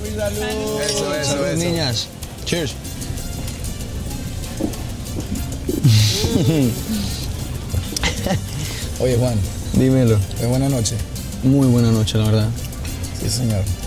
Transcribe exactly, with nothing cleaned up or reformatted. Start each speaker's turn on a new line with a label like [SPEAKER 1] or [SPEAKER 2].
[SPEAKER 1] Salud.
[SPEAKER 2] Eso, eso,
[SPEAKER 3] Salud,
[SPEAKER 2] eso.
[SPEAKER 3] niñas. Cheers.
[SPEAKER 1] Oye, Juan,
[SPEAKER 3] Dímelo.
[SPEAKER 1] es buena noche.
[SPEAKER 3] Muy buena noche, la verdad.
[SPEAKER 1] Sí, señor.